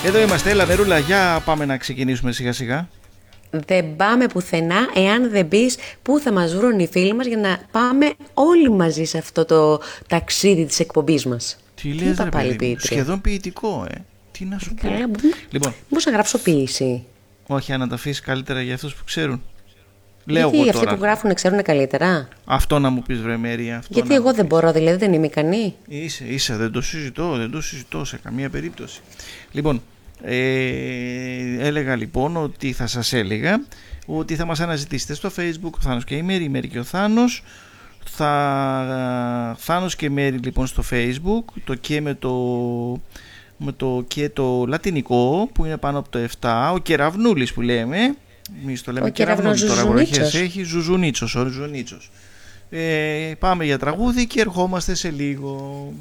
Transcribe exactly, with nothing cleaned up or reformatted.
Εδώ είμαστε, έλα Νερούλα, για πάμε να ξεκινήσουμε σιγά σιγά. Δεν πάμε πουθενά εάν δεν πεις πού θα μας βρουν οι φίλοι μας για να πάμε όλοι μαζί σε αυτό το ταξίδι της εκπομπής μας. Τι λες ρε παιδί, σχεδόν ποιητικό, ε. Τι να σου πω. Λοιπόν, πώς να γράψω ποίηση. Όχι, αν να τα αφήσεις καλύτερα για αυτούς που ξέρουν. Λέω Γιατί εγώ αυτοί τώρα. που γράφουν ξέρουν καλύτερα. Αυτό να μου πεις βρε Μέρη, αυτό. Γιατί εγώ δεν μπορώ, δηλαδή δεν είμαι ικανή. Είσαι, είσαι, δεν το συζητώ, δεν το συζητώ σε καμία περίπτωση. Λοιπόν, ε, έλεγα λοιπόν ότι θα σας έλεγα ότι θα μας αναζητήσετε στο Facebook, ο Θάνος και η Μέρη, η Μέρη και ο Θάνος. Θα, Θάνος και Μέρη λοιπόν στο Facebook, το και με το, με το και το λατινικό που είναι πάνω από το επτά, ο Κεραυνούλης που λέμε. Εμείς το λέμε ο Κεραυνούλης, τώρα Ζουζουνίτσος. έχει Ζουζουνίτσος, ο Ζουζουνίτσος. Ε, πάμε για τραγούδι και ερχόμαστε σε λίγο.